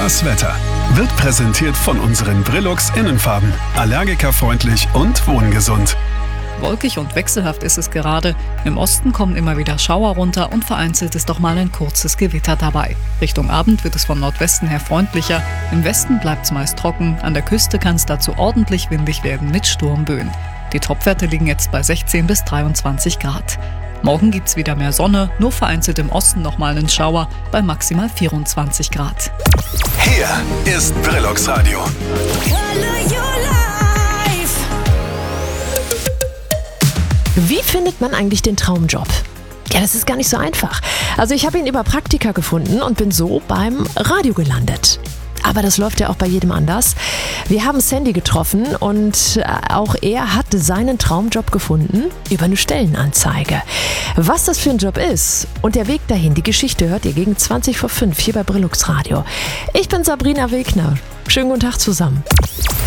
Das Wetter wird präsentiert von unseren Brillux Innenfarben. Allergikerfreundlich und wohngesund. Wolkig und wechselhaft ist es gerade. Im Osten kommen immer wieder Schauer runter und vereinzelt ist auch mal ein kurzes Gewitter dabei. Richtung Abend wird es von Nordwesten her freundlicher. Im Westen bleibt es meist trocken. An der Küste kann es dazu ordentlich windig werden mit Sturmböen. Die Topwerte liegen jetzt bei 16 bis 23 Grad. Morgen gibt es wieder mehr Sonne, nur vereinzelt im Osten nochmal einen Schauer bei maximal 24 Grad. Hier ist Brillux Radio. Wie findet man eigentlich den Traumjob? Ja, das ist gar nicht so einfach. Also ich habe ihn über Praktika gefunden und bin so beim Radio gelandet. Aber das läuft ja auch bei jedem anders. Wir haben Sandy getroffen und auch er hat seinen Traumjob gefunden über eine Stellenanzeige. Was das für ein Job ist und der Weg dahin, die Geschichte hört ihr gegen 20:05 hier bei Brillux Radio. Ich bin Sabrina Wegner. Schönen guten Tag zusammen.